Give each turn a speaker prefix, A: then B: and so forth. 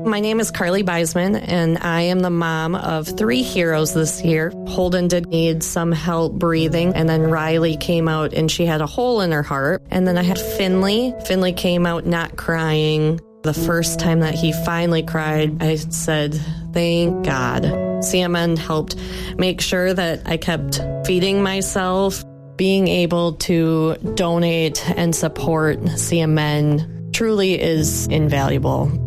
A: My name is Carly Beisman, and I am the mom of 3 heroes this year. Holden did need some help breathing, and then Riley came out and she had a hole in her heart. And then I had Finley. Finley came out not crying. The first time that he finally cried, I said, thank God. CMN helped make sure that I kept feeding myself. Being able to donate and support CMN truly is invaluable.